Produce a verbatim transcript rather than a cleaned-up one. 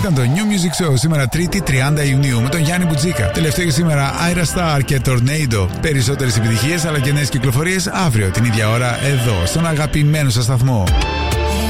ήταν το New Music Show σήμερα Τρίτη τριάντα Ιουνίου με τον Γιάννη Μπουτζίκα. Τελευταίο για σήμερα Ira Star και Tornado. Περισσότερες επιτυχίες αλλά και νέες κυκλοφορίες αύριο την ίδια ώρα εδώ στον αγαπημένο σας σταθμό.